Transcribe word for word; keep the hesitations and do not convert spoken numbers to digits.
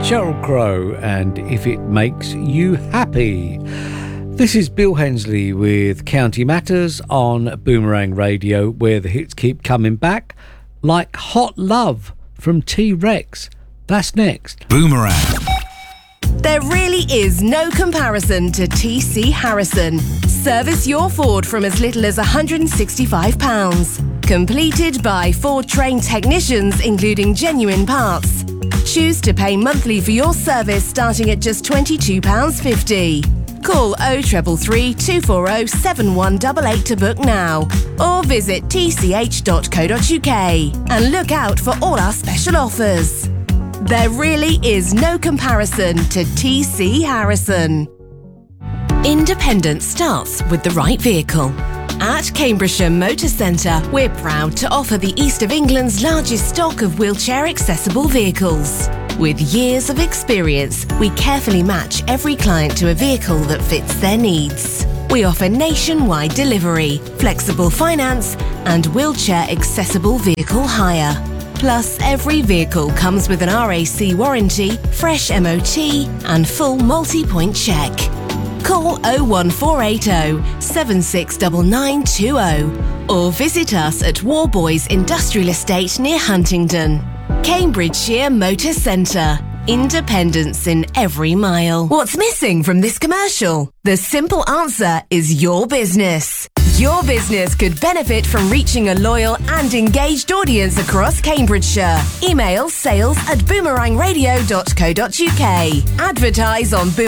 Sheryl Crow and If It Makes You Happy. This is Bill Hensley with County Matters on Boomerang Radio, where the hits keep coming back, like Hot Love from T-Rex. That's next. Boomerang. There really is no comparison to T C Harrison. Service your Ford from as little as one hundred sixty-five pounds. Completed by Ford-trained technicians, including genuine parts. Choose to pay monthly for your service starting at just twenty-two pounds fifty. Call oh three three, two four oh, seven one eight eight to book now. Or visit t c h dot co dot u k and look out for all our special offers. There really is no comparison to T C Harrison. Independence starts with the right vehicle. At Cambridgeshire Motor Centre, we're proud to offer the East of England's largest stock of wheelchair-accessible vehicles. With years of experience, we carefully match every client to a vehicle that fits their needs. We offer nationwide delivery, flexible finance, and wheelchair-accessible vehicle hire. Plus, every vehicle comes with an R A C warranty, fresh M O T, and full multi-point check. Call oh one four eight oh, seven six nine nine two oh or visit us at Warboys Industrial Estate near Huntingdon. Cambridgeshire Motor Centre. Independence in every mile. What's missing from this commercial? The simple answer is your business. Your business could benefit from reaching a loyal and engaged audience across Cambridgeshire. Email sales at boomerang radio dot co dot u k. Advertise on Boomerang